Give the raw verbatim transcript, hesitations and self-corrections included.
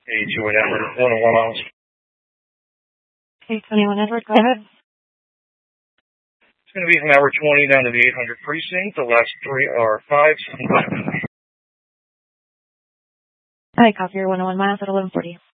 eight twenty-one Edward, one oh one miles. eight twenty-one Edward, go ahead. It's going to be from Edward twenty down to the eight hundred precinct. The last three are five. I copy your one oh one miles at eleven forty.